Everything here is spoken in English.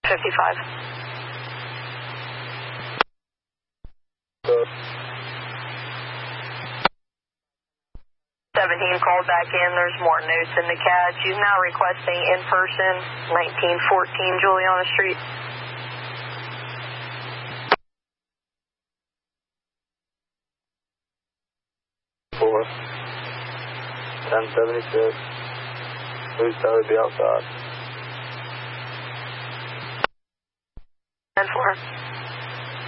55. 17 called back in. There's more notes in the CAD. She's now requesting in person, 1914 Juliana Street. Four. 1076. Please tell her to be outside.